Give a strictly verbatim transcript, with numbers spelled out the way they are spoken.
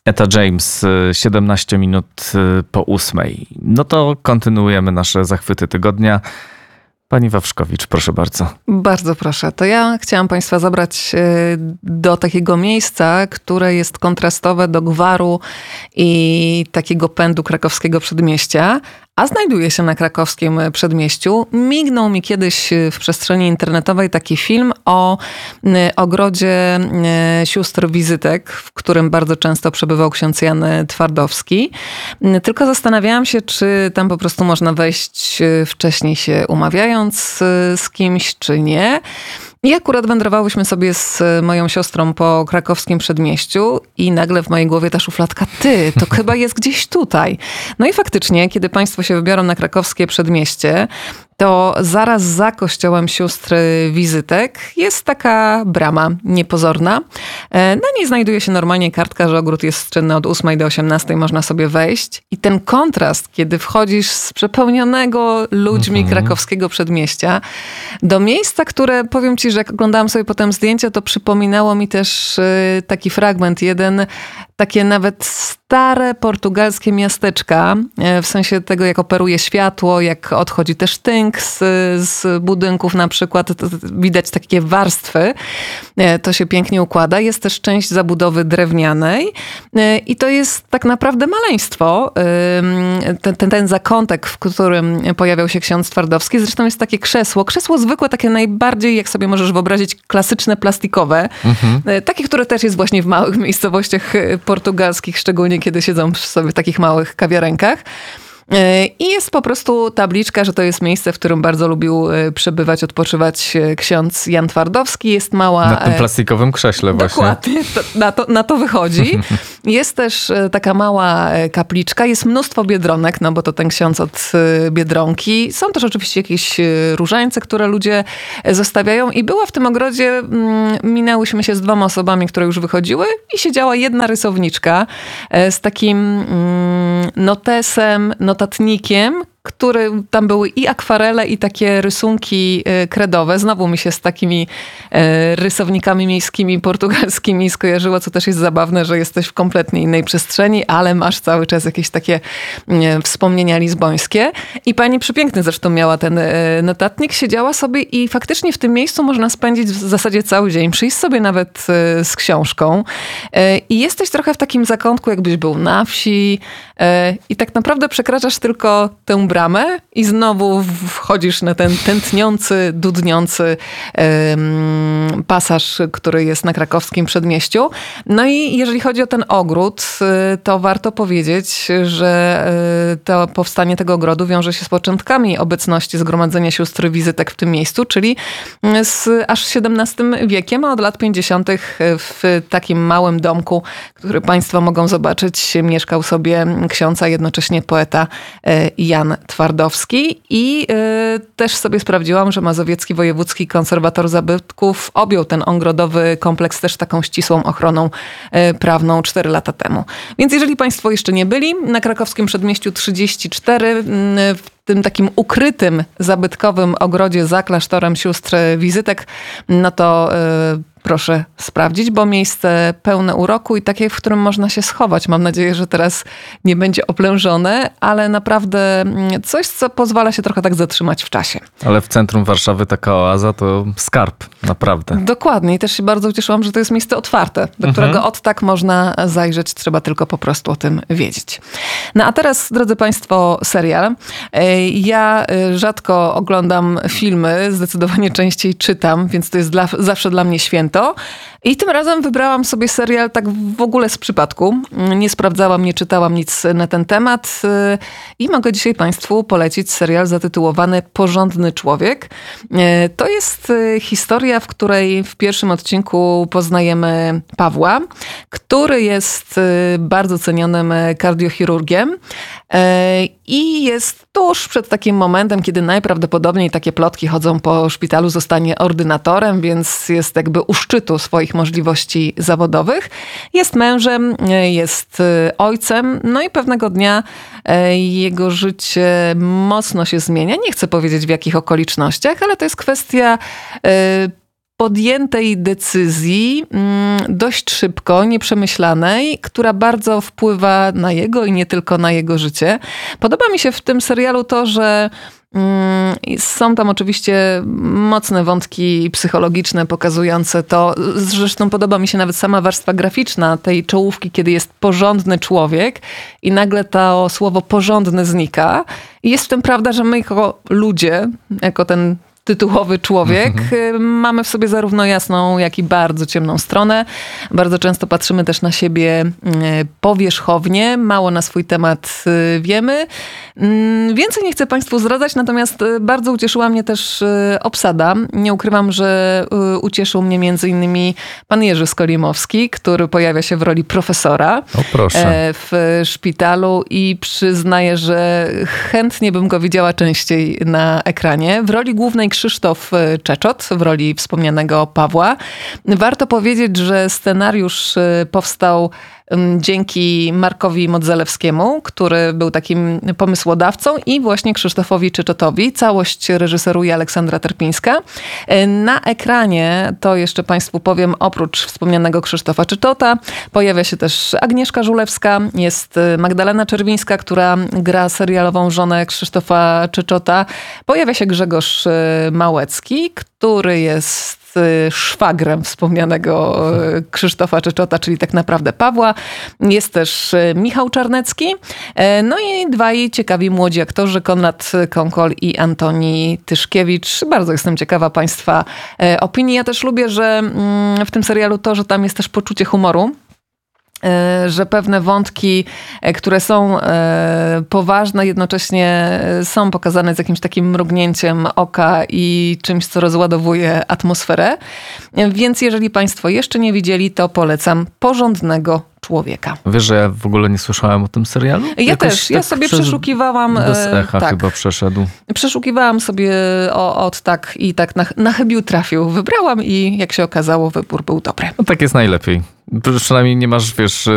Etta James, siedemnaście minut po ósmej. No to kontynuujemy nasze zachwyty tygodnia. Pani Wawrzkowicz, proszę bardzo. Bardzo proszę. To ja chciałam Państwa zabrać do takiego miejsca, które jest kontrastowe do gwaru i takiego pędu krakowskiego przedmieścia, a znajduje się na krakowskim przedmieściu. Mignął mi kiedyś w przestrzeni internetowej taki film o ogrodzie sióstr Wizytek, w którym bardzo często przebywał ksiądz Jan Twardowski. Tylko zastanawiałam się, czy tam po prostu można wejść wcześniej się umawiając z kimś, czy nie. I akurat wędrowałyśmy sobie z moją siostrą po krakowskim przedmieściu i nagle w mojej głowie ta szufladka, ty, to chyba jest gdzieś tutaj. No i faktycznie, kiedy państwo się wybiorą na krakowskie przedmieście, to zaraz za kościołem sióstr Wizytek jest taka brama niepozorna. Na niej znajduje się normalnie kartka, że ogród jest czynny od ósmej do osiemnastej, można sobie wejść. I ten kontrast, kiedy wchodzisz z przepełnionego ludźmi mhm. krakowskiego przedmieścia do miejsca, które, powiem ci, że jak oglądałam sobie potem zdjęcia, to przypominało mi też taki fragment, jeden takie nawet stare portugalskie miasteczka, w sensie tego, jak operuje światło, jak odchodzi też tynk z, z budynków na przykład. Widać takie warstwy. To się pięknie układa. Jest też część zabudowy drewnianej i to jest tak naprawdę maleństwo. Ten, ten, ten zakątek, w którym pojawiał się ksiądz Twardowski. Zresztą jest takie krzesło. Krzesło zwykłe, takie najbardziej, jak sobie możesz wyobrazić, klasyczne, plastikowe. Mhm. Takie, które też jest właśnie w małych miejscowościach portugalskich, szczególnie kiedy siedzą sobie w takich małych kawiarenkach. I jest po prostu tabliczka, że to jest miejsce, w którym bardzo lubił przebywać, odpoczywać ksiądz Jan Twardowski. Jest mała... Na tym plastikowym krześle właśnie. Dokładnie, to, na, to, na to wychodzi. Jest też taka mała kapliczka, jest mnóstwo biedronek, no bo to ten ksiądz od Biedronki. Są też oczywiście jakieś różańce, które ludzie zostawiają i była w tym ogrodzie, minęłyśmy się z dwoma osobami, które już wychodziły i siedziała jedna rysowniczka z takim notesem, notatnikiem, który tam były i akwarele, i takie rysunki kredowe. Znowu mi się z takimi rysownikami miejskimi portugalskimi skojarzyło, co też jest zabawne, że jesteś w kompletnie innej przestrzeni, ale masz cały czas jakieś takie wspomnienia lizbońskie. I pani przepiękny zresztą miała ten notatnik, siedziała sobie i faktycznie w tym miejscu można spędzić w zasadzie cały dzień, przyjść sobie nawet z książką i jesteś trochę w takim zakątku, jakbyś był na wsi i tak naprawdę przekraczasz tylko tę bramę i znowu wchodzisz na ten tętniący, dudniący um, pasaż, który jest na krakowskim przedmieściu. No i jeżeli chodzi o ten ogród, to warto powiedzieć, że to powstanie tego ogrodu wiąże się z początkami obecności Zgromadzenia Sióstr Wizytek w tym miejscu, czyli z aż siedemnastym wiekiem, a od lat pięćdziesiątych w takim małym domku, który państwo mogą zobaczyć, mieszkał sobie ksiądz, a jednocześnie poeta Jan Twardowski i y, też sobie sprawdziłam, że Mazowiecki Wojewódzki Konserwator Zabytków objął ten ogrodowy kompleks też taką ścisłą ochroną y, prawną cztery lata temu. Więc jeżeli państwo jeszcze nie byli, na krakowskim przedmieściu trzydzieści cztery y, w tym takim ukrytym, zabytkowym ogrodzie za klasztorem sióstr Wizytek, no to y, proszę sprawdzić, bo miejsce pełne uroku i takie, w którym można się schować. Mam nadzieję, że teraz nie będzie oplężone, ale naprawdę coś, co pozwala się trochę tak zatrzymać w czasie. Ale w centrum Warszawy taka oaza to skarb, naprawdę. Dokładnie i też się bardzo ucieszyłam, że to jest miejsce otwarte, do mhm. którego od tak można zajrzeć. Trzeba tylko po prostu o tym wiedzieć. No a teraz, drodzy państwo, serial. Ja rzadko oglądam filmy, zdecydowanie częściej czytam, więc to jest dla, zawsze dla mnie święto. I tym razem wybrałam sobie serial tak w ogóle z przypadku. Nie sprawdzałam, nie czytałam nic na ten temat i mogę dzisiaj państwu polecić serial zatytułowany Porządny człowiek. To jest historia, w której w pierwszym odcinku poznajemy Pawła, który jest bardzo cenionym kardiochirurgiem i jest tuż przed takim momentem, kiedy najprawdopodobniej takie plotki chodzą po szpitalu, zostanie ordynatorem, więc jest jakby u szczytu swoich możliwości zawodowych. Jest mężem, jest ojcem, no i pewnego dnia jego życie mocno się zmienia. Nie chcę powiedzieć w jakich okolicznościach, ale to jest kwestia podjętej decyzji, dość szybko, nieprzemyślanej, która bardzo wpływa na jego i nie tylko na jego życie. Podoba mi się w tym serialu to, że są tam oczywiście mocne wątki psychologiczne pokazujące to. Zresztą podoba mi się nawet sama warstwa graficzna tej czołówki, kiedy jest porządny człowiek i nagle to słowo porządny znika. I jest w tym prawda, że my jako ludzie, jako ten tytułowy człowiek, mhm. mamy w sobie zarówno jasną, jak i bardzo ciemną stronę. Bardzo często patrzymy też na siebie powierzchownie, mało na swój temat wiemy. Więcej nie chcę Państwu zdradzać, natomiast bardzo ucieszyła mnie też obsada. Nie ukrywam, że ucieszył mnie między innymi pan Jerzy Skolimowski, który pojawia się w roli profesora o, proszę. w szpitalu i przyznaję, że chętnie bym go widziała częściej na ekranie. W roli głównej Krzysztof Czeczot, w roli wspomnianego Pawła. Warto powiedzieć, że scenariusz powstał dzięki Markowi Modzelewskiemu, który był takim pomysłodawcą, i właśnie Krzysztofowi Czeczotowi. Całość reżyseruje Aleksandra Terpińska. Na ekranie, to jeszcze Państwu powiem, oprócz wspomnianego Krzysztofa Czeczota, pojawia się też Agnieszka Żulewska, jest Magdalena Czerwińska, która gra serialową żonę Krzysztofa Czeczota. Pojawia się Grzegorz Małecki, który jest szwagrem wspomnianego Krzysztofa Czeczota, czyli tak naprawdę Pawła. Jest też Michał Czarnecki. No i dwaj ciekawi młodzi aktorzy, Konrad Konkol i Antoni Tyszkiewicz. Bardzo jestem ciekawa Państwa opinii. Ja też lubię, że w tym serialu to, że tam jest też poczucie humoru, że pewne wątki, które są poważne, jednocześnie są pokazane z jakimś takim mrugnięciem oka i czymś, co rozładowuje atmosferę. Więc jeżeli Państwo jeszcze nie widzieli, to polecam Porządnego człowieka. Wiesz, że ja w ogóle nie słyszałem o tym serialu? Ja Jakoś też. Ja tak sobie przez... przeszukiwałam. Bez echa tak. chyba przeszedł. Przeszukiwałam sobie o, od tak i tak na, na chybił trafił. Wybrałam i jak się okazało, wybór był dobry. No tak jest najlepiej. Przynajmniej nie masz, wiesz,